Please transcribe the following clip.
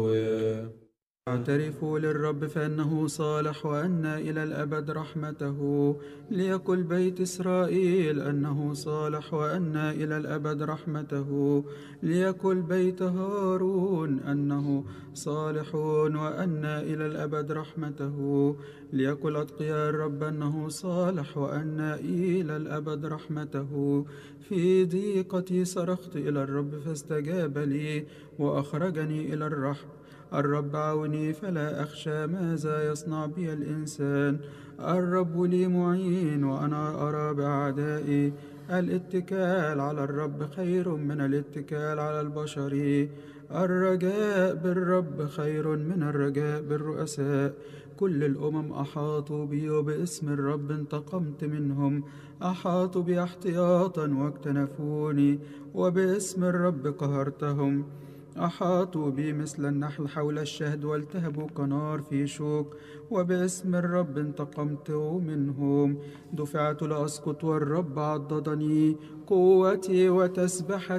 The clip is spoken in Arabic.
اعترفوا للرب فإنه صالح وأن إلى الأبد رحمته. ليقل بيت إسرائيل أنه صالح وأن إلى الأبد رحمته. ليقل بيت هارون أنه صالح وأن إلى الأبد رحمته. ليقل أتقياء الرب أنه صالح وأن إلى الأبد رحمته. في ضيقتي صرخت إلى الرب فاستجاب لي وأخرجني إلى الرحم. الرب عوني فلا أخشى ماذا يصنع بي الإنسان. الرب لي معين وأنا أرى بأعدائي. الاتكال على الرب خير من الاتكال على البشر. الرجاء بالرب خير من الرجاء بالرؤساء. كل الأمم أحاطوا بي وباسم الرب انتقمت منهم. أحاطوا بي احتياطا واكتنفوني وباسم الرب قهرتهم. أحاطوا بي مثل النحل حول الشهد والتهبوا كنار في شوك وباسم الرب انتقمت منهم. دفعت لأسقط والرب عضدني. قوتي وتسبحتي